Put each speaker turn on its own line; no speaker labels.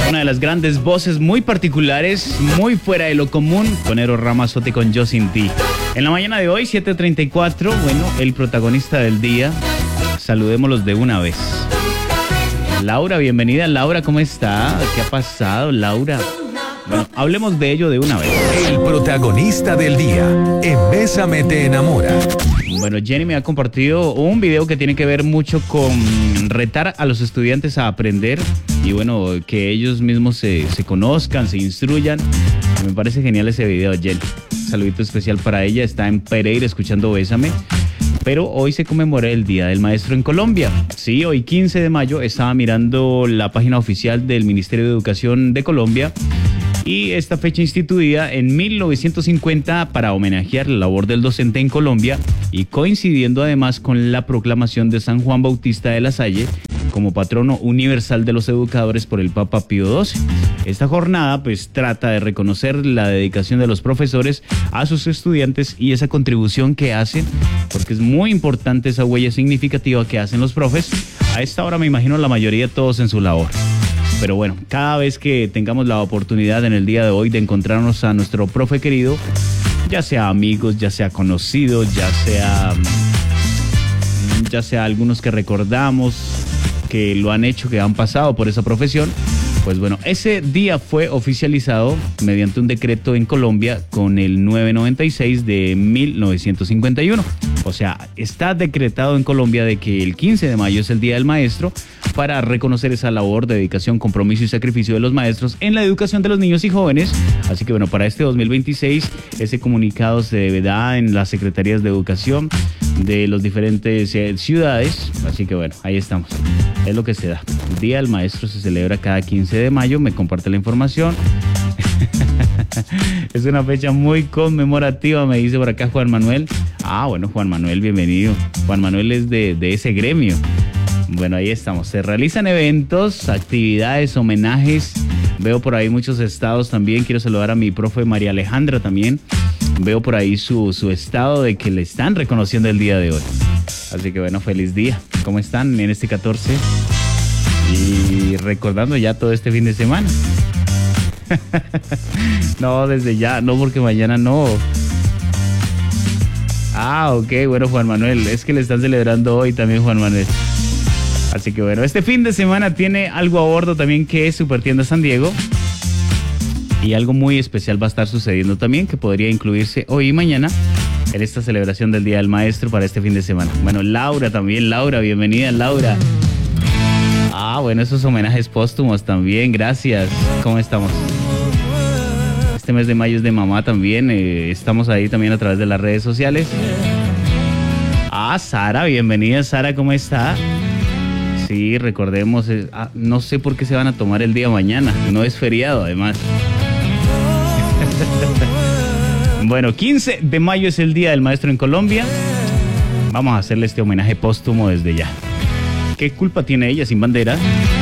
Una de las grandes voces muy particulares, muy fuera de lo común, con Eros Ramazzotti con Yo Sin Ti. En la mañana de hoy, 7:34, bueno, el protagonista del día, saludémoslos de una vez. Laura, bienvenida. Laura, ¿cómo está? ¿Qué ha pasado, Laura? Bueno, hablemos de ello de una vez.
El protagonista del día, en Bésame te enamora.
Bueno, Jenny me ha compartido un video que tiene que ver mucho con retar a los estudiantes a aprender y bueno, que ellos mismos se conozcan, se instruyan. Me parece genial ese video, Jenny. Un saludito especial para ella, está en Pereira escuchando Bésame. Pero hoy se conmemora el Día del Maestro en Colombia. Sí, hoy 15 de mayo estaba mirando la página oficial del Ministerio de Educación de Colombia y esta fecha instituida en 1950 para homenajear la labor del docente en Colombia y coincidiendo además con la proclamación de San Juan Bautista de la Salle como patrono universal de los educadores por el Papa Pío XII. Esta jornada pues trata de reconocer la dedicación de los profesores a sus estudiantes y esa contribución que hacen, porque es muy importante esa huella significativa que hacen los profes. A esta hora me imagino la mayoría todos en su labor. Pero bueno, cada vez que tengamos la oportunidad en el día de hoy de encontrarnos a nuestro profe querido, ya sea amigos, ya sea conocidos, ya sea algunos que recordamos, que lo han hecho, que han pasado por esa profesión, pues bueno, ese día fue oficializado mediante un decreto en Colombia con el 996 de 1951. O sea, está decretado en Colombia de que el 15 de mayo es el Día del Maestro para reconocer esa labor, dedicación, compromiso y sacrificio de los maestros en la educación de los niños y jóvenes. Así que bueno, para este 2026 ese comunicado se da en las secretarías de educación de las diferentes ciudades. Así que bueno, ahí estamos. Es lo que se da. El Día del Maestro se celebra cada 15 de mayo. Me comparte la información. Es una fecha muy conmemorativa, me dice por acá Juan Manuel. Ah, bueno, Juan Manuel, bienvenido. Juan Manuel es de ese gremio. Bueno, ahí estamos. Se realizan eventos, actividades, homenajes. Veo por ahí muchos estados también. Quiero saludar a mi profe María Alejandra también. Veo por ahí su estado de que le están reconociendo el día de hoy. Así que bueno, feliz día. ¿Cómo están en este 14? Y recordando ya todo este fin de semana. No, desde ya, no, porque mañana no. Ah, ok, bueno, Juan Manuel, es que le están celebrando hoy también, Juan Manuel. Así que bueno, este fin de semana tiene algo a bordo también que es Supertienda San Diego. Y algo muy especial va a estar sucediendo también que podría incluirse hoy y mañana en esta celebración del Día del Maestro para este fin de semana. Bueno, Laura también, Laura, bienvenida, Laura. Ah, bueno, esos homenajes póstumos también, gracias. ¿Cómo estamos? Este mes de mayo es de mamá también, estamos ahí también a través de las redes sociales. Ah, Sara, bienvenida, Sara, ¿cómo está? Sí, recordemos, no sé por qué se van a tomar el día mañana, no es feriado además. Bueno, 15 de mayo es el Día del Maestro en Colombia. Vamos a hacerle este homenaje póstumo desde ya. ¿Qué culpa tiene ella sin bandera?